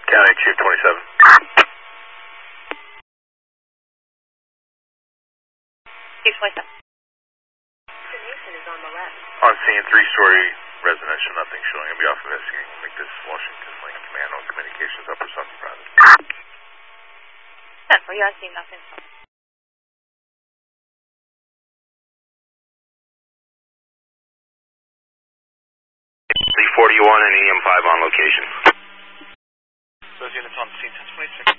County Chief 27. Chief 27. Destination is on the left. On scene, 3-story residential, nothing showing. I'll be off investigating. We'll make this Washington Link Command on communications upper Sun Private. 10 for you, I see nothing. 341 and EM5 on location. Those units on scene 1026.